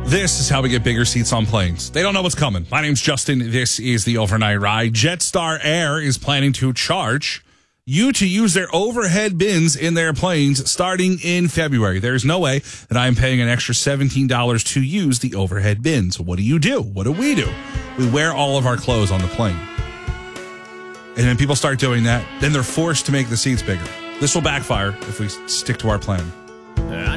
This is how we get bigger seats on planes. They don't know what's coming. My name's Justin. This is the Overnight Ride. Jetstar Air is planning to charge you to use their overhead bins in their planes starting in February. There's no way that I'm paying an extra $17 to use the overhead bins. What do? What do? We wear all of our clothes on the plane. And then people start doing that. Then they're forced to make the seats bigger. This will backfire if we stick to our plan.